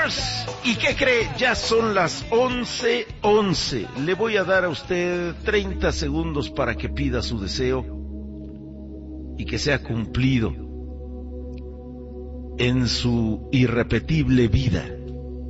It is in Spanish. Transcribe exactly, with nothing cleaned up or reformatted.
¿Y qué cree? Ya son las once once. Le voy a dar a usted treinta segundos para que pida su deseo y que sea cumplido en su irrepetible vida.